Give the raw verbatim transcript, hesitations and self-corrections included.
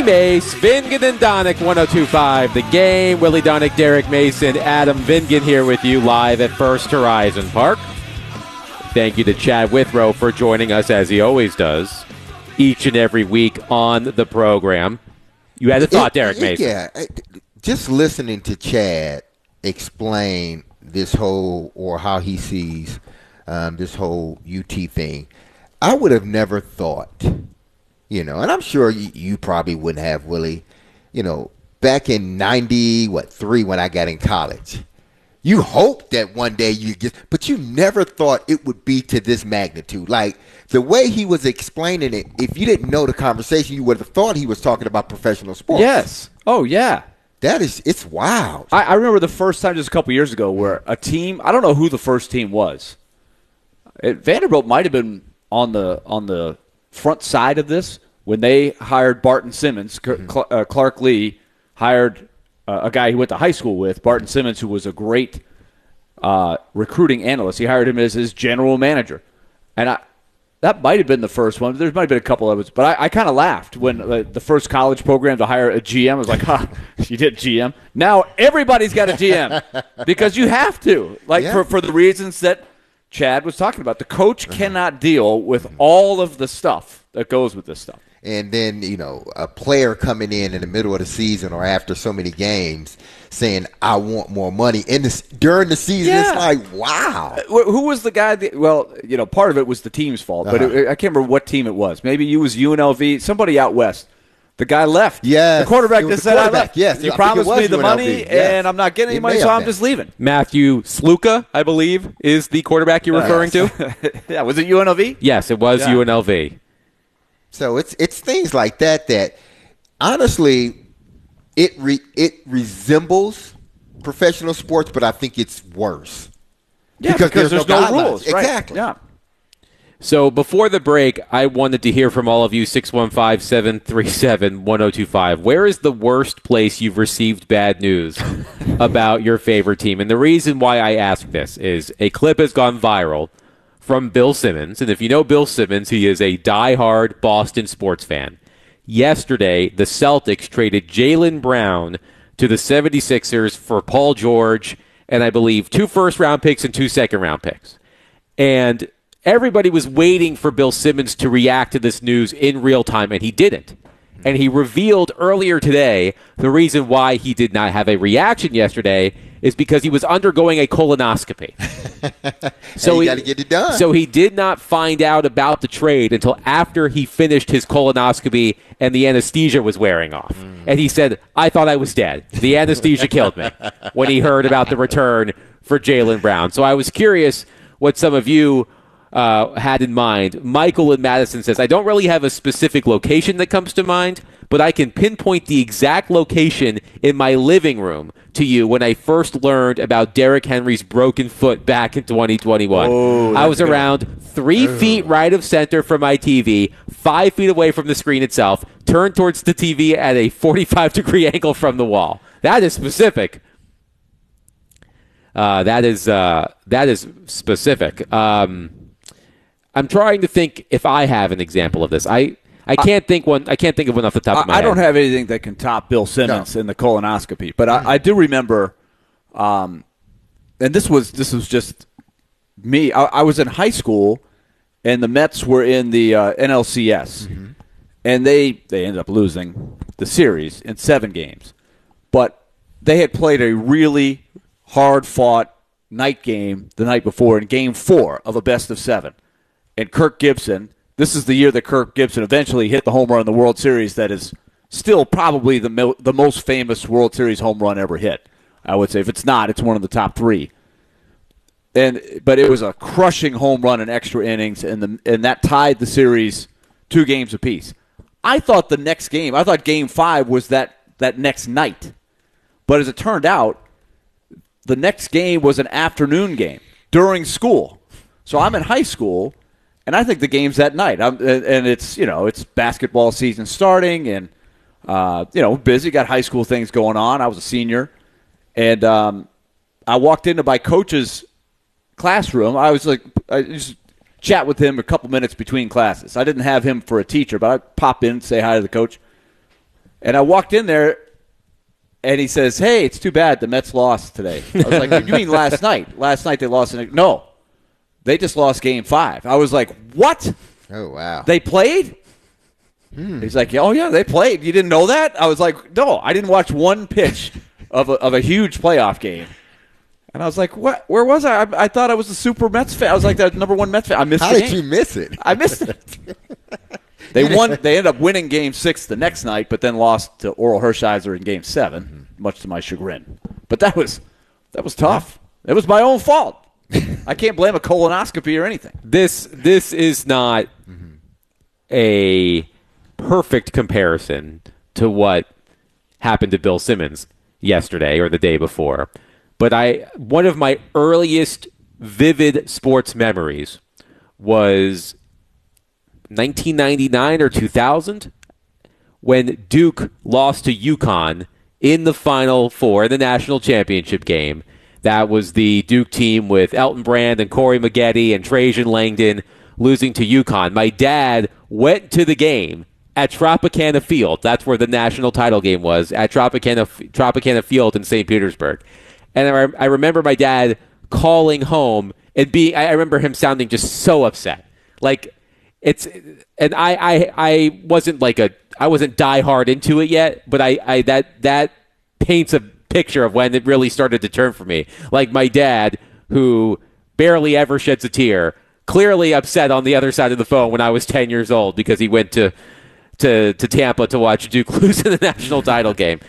Mace, Vingan and Donick, one oh two point five. The Game. Willie Donick, Derek Mason, Adam Vingan here with you live at First Horizon Park. Thank you to Chad Withrow for joining us, as he always does, each and every week on the program. You had a thought, it, Derek it, Mason. Yeah, just listening to Chad explain this whole, or how he sees um, this whole U T thing, I would have never thought, you know, and I'm sure you, you probably wouldn't have, Willie, you know, back in ninety, what, three when I got in college. You hoped that one day you get, but you never thought it would be to this magnitude. Like, the way he was explaining it, if you didn't know the conversation, you would have thought he was talking about professional sports. Yes. Oh, yeah. That is, it's wild. I, I remember the first time just a couple years ago where a team, I don't know who the first team was. It, Vanderbilt might have been on the on the front side of this when they hired Barton Simmons. Mm-hmm. Cl- uh, Clark Lee hired uh, a guy he went to high school with, Barton Simmons, who was a great uh, recruiting analyst. He hired him as his general manager. And I, that might have been the first one. There might have been a couple of it. But I, I kind of laughed when uh, the first college program to hire a G M. I was like, huh, you did G M? Now everybody's got a G M because you have to, like yeah. for, for the reasons that Chad was talking about. The coach uh-huh. cannot deal with all of the stuff that goes with this stuff. And then, you know, a player coming in in the middle of the season or after so many games saying, I want more money in this during the season. Yeah. It's like, wow. Who was the guy? That, well, you know, part of it was the team's fault, uh-huh. but it, I can't remember what team it was. Maybe it was U N L V, somebody out west. The guy left. Yeah. The quarterback that said, I left. Yes. He promised me the U N L V. Money, yes. and I'm not getting any money, so I'm been. just leaving. Matthew Sluka, I believe, is the quarterback you're uh, referring to. Yeah. Was it U N L V? Yes, it was yeah. U N L V. So it's it's things like that that, honestly, it re, it resembles professional sports, but I think it's worse. Yeah, because, because there's, there's no, no rules. Right. Exactly. Yeah. So before the break, I wanted to hear from all of you, six one five, seven three seven, one oh two five. Where is the worst place you've received bad news about your favorite team? And the reason why I ask this is a clip has gone viral from Bill Simmons. And if you know Bill Simmons, he is a diehard Boston sports fan. Yesterday, the Celtics traded Jaylen Brown to the seventy-sixers for Paul George and I believe two first-round picks and two second-round picks. And everybody was waiting for Bill Simmons to react to this news in real time, and he didn't. And he revealed earlier today the reason why he did not have a reaction yesterday is because he was undergoing a colonoscopy. So he got to get it done. So he did not find out about the trade until after he finished his colonoscopy and the anesthesia was wearing off. Mm. And he said, I thought I was dead. The anesthesia killed me when he heard about the return for Jaylen Brown. So I was curious what some of you Uh, had in mind. Michael in Madison says, I don't really have a specific location that comes to mind, but I can pinpoint the exact location in my living room to you when I first learned about Derrick Henry's broken foot back in twenty twenty-one. Oh, I was good. around three oh. feet right of center from my T V, five feet away from the screen itself, turned towards the T V at a forty-five degree angle from the wall. That is specific. Uh, that is uh, that is specific. Um, I'm trying to think if I have an example of this. I, I can't think one. I can't think of one off the top I, of my I head. I don't have anything that can top Bill Simmons no. in the colonoscopy, but I, I do remember, um, and this was this was just me. I, I was in high school, and the Mets were in the uh, N L C S, mm-hmm. and they they ended up losing the series in seven games, but they had played a really hard fought night game the night before in Game Four of a best of seven. And Kirk Gibson, this is the year that Kirk Gibson eventually hit the home run in the World Series that is still probably the mo- the most famous World Series home run ever hit. I would say if it's not, it's one of the top three. And but it was a crushing home run in extra innings, and the and that tied the series two games apiece. I thought the next game, I thought Game Five was that that next night, but as it turned out, the next game was an afternoon game during school. So I'm in high school. And I think the game's that night. I'm, and it's, you know, it's basketball season starting and, uh, you know, busy. Got high school things going on. I was a senior. And um, I walked into my coach's classroom. I was like, I just chat with him a couple minutes between classes. I didn't have him for a teacher, but I'd pop in, say hi to the coach. And I walked in there, and he says, "Hey, it's too bad the Mets lost today." I was like, "You mean last night? Last night they lost." In a- no, they just lost Game Five. I was like, "What? Oh, wow. They played?" Hmm. He's like, "Oh yeah, they played. You didn't know that?" I was like, "No, I didn't watch one pitch of a, of a huge playoff game." And I was like, "What? Where was I? I? I thought I was a super Mets fan. I was like the number one Mets fan. I missed How the did game. you miss it? I missed it." They won. They ended up winning Game Six the next night, but then lost to Oral Hershiser in Game Seven, mm-hmm. much to my chagrin. But that was that was tough. It was my own fault. I can't blame a colonoscopy or anything. This this is not mm-hmm. a perfect comparison to what happened to Bill Simmons yesterday or the day before, but I one of my earliest vivid sports memories was nineteen ninety-nine or two thousand, when Duke lost to UConn in the Final Four, in the national championship game. That was the Duke team with Elton Brand and Corey Maggette and Trajan Langdon losing to UConn. My dad went to the game at Tropicana Field. That's where the national title game was, at Tropicana, Tropicana Field in Saint Petersburg. And I, I remember my dad calling home and being, I remember him sounding just so upset. Like, It's and I, I I wasn't like a I wasn't diehard into it yet, but I, I that that paints a picture of when it really started to turn for me. Like my dad, who barely ever sheds a tear, clearly upset on the other side of the phone when I was ten years old because he went to to to Tampa to watch Duke lose in the national title game.